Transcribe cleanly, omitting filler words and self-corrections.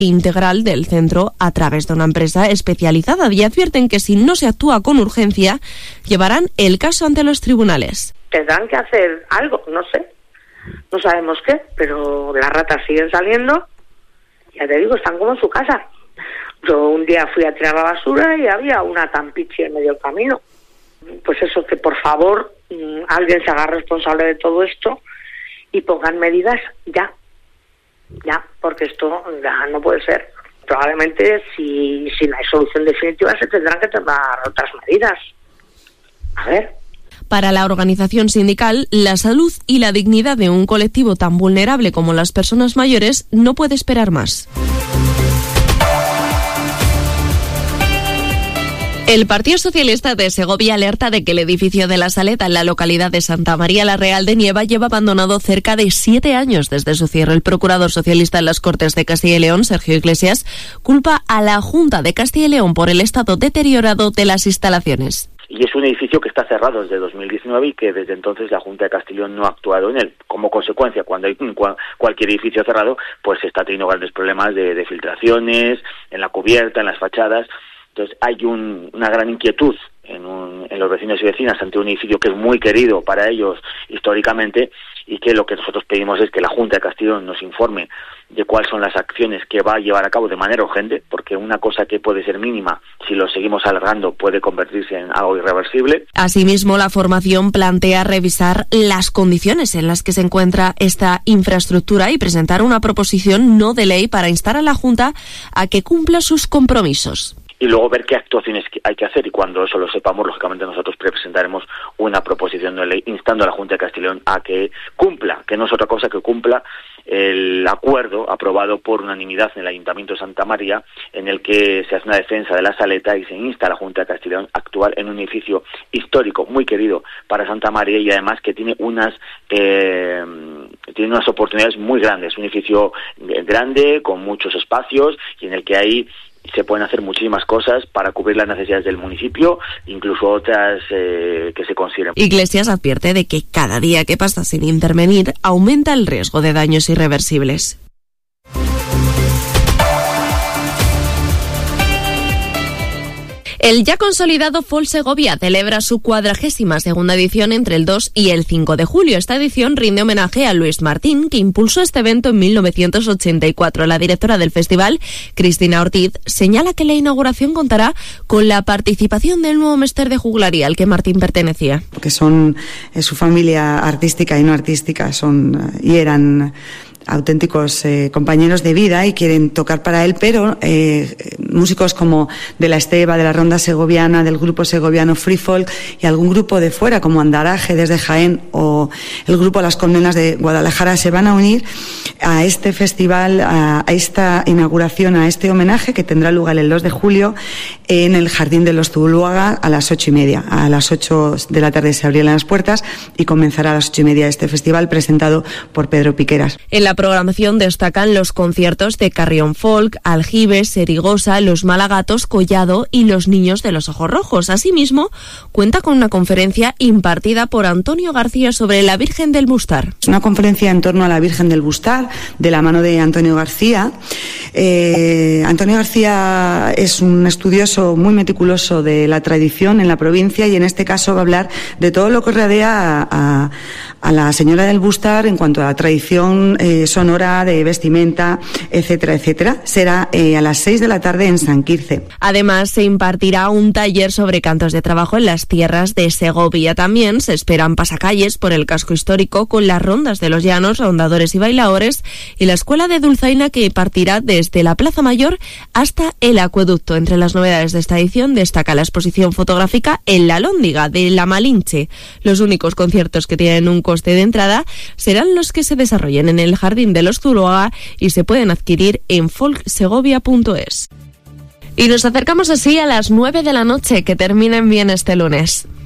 integral del centro a través de una empresa especializada y advierten que si no se actúa con urgencia, llevarán el caso ante los tribunales. Tendrán que hacer algo, no sé, no sabemos qué, pero las ratas siguen saliendo, ya te digo, están como en su casa. Yo un día fui a tirar la basura y había una tampichi en medio del camino. Pues eso, que por favor alguien se haga responsable de todo esto y pongan medidas ya, porque esto ya no puede ser. Probablemente si no hay solución definitiva se tendrán que tomar otras medidas. A ver. Para la organización sindical, la salud y la dignidad de un colectivo tan vulnerable como las personas mayores no puede esperar más. El Partido Socialista de Segovia alerta de que el edificio de la Saleta en la localidad de Santa María la Real de Nieva lleva abandonado cerca de 7 años desde su cierre. El procurador socialista en las Cortes de Castilla y León, Sergio Iglesias, culpa a la Junta de Castilla y León por el estado deteriorado de las instalaciones. Y es un edificio que está cerrado desde 2019 y que desde entonces la Junta de Castilla y León no ha actuado en él. Como consecuencia, cuando hay cualquier edificio cerrado, pues se está teniendo grandes problemas de filtraciones, en la cubierta, en las fachadas. Entonces hay una gran inquietud en los vecinos y vecinas ante un edificio que es muy querido para ellos históricamente, y que lo que nosotros pedimos es que la Junta de Castilla y León nos informe de cuáles son las acciones que va a llevar a cabo de manera urgente, porque una cosa que puede ser mínima, si lo seguimos alargando, puede convertirse en algo irreversible. Asimismo, la formación plantea revisar las condiciones en las que se encuentra esta infraestructura y presentar una proposición no de ley para instar a la Junta a que cumpla sus compromisos. Y luego ver qué actuaciones hay que hacer, y cuando eso lo sepamos, lógicamente nosotros presentaremos una proposición de ley instando a la Junta de Castilla y León a que cumpla, que no es otra cosa que cumpla el acuerdo aprobado por unanimidad en el Ayuntamiento de Santa María, en el que se hace una defensa de la Saleta y se insta a la Junta de Castilla y León a actuar en un edificio histórico muy querido para Santa María, y además que tiene unas oportunidades muy grandes, un edificio grande con muchos espacios y en el que hay se pueden hacer muchísimas cosas para cubrir las necesidades del municipio, incluso otras que se consideren. Iglesias advierte de que cada día que pasa sin intervenir aumenta el riesgo de daños irreversibles. El ya consolidado Folk Segovia celebra su 42ª edición entre el 2 y el 5 de julio. Esta edición rinde homenaje a Luis Martín, que impulsó este evento en 1984. La directora del festival, Cristina Ortiz, señala que la inauguración contará con la participación del nuevo Mester de Juglaría al que Martín pertenecía. Porque son su familia artística y no artística, y eran auténticos compañeros de vida y quieren tocar para él, pero músicos como de la Esteba, de la Ronda Segoviana, del grupo segoviano Free Folk y algún grupo de fuera como Andaraje desde Jaén o el grupo Las Condenas de Guadalajara se van a unir a este festival, a esta inauguración, a este homenaje que tendrá lugar el 2 de julio en el Jardín de los Zuluaga a las 8:30. A las 8 de la tarde se abrirán las puertas y comenzará a las 8:30 este festival presentado por Pedro Piqueras. En la programación destacan los conciertos de Carrión Folk, Aljibes, Serigosa, Los Malagatos, Collado y Los Niños de los Ojos Rojos. Asimismo, cuenta con una conferencia impartida por Antonio García sobre la Virgen del Bustar. Es una conferencia en torno a la Virgen del Bustar, de la mano de Antonio García. Antonio García es un estudioso muy meticuloso de la tradición en la provincia y en este caso va a hablar de todo lo que rodea a la Señora del Bustar en cuanto a la tradición sonora, de vestimenta, etcétera, etcétera. Será a las 6 de la tarde en San Quirce. Además, se impartirá un taller sobre cantos de trabajo en las tierras de Segovia. También se esperan pasacalles por el casco histórico con las rondas de los llanos, rondadores y bailadores, y la escuela de dulzaina que partirá desde la Plaza Mayor hasta el acueducto. Entre las novedades de esta edición destaca la exposición fotográfica en la Lóndiga de la Malinche. Los únicos conciertos que tienen un coste de entrada serán los que se desarrollen en el Jardín de los Zuluaga y se pueden adquirir en folksegovia.es. Y nos acercamos así a las 9 de la noche, que terminen bien este lunes.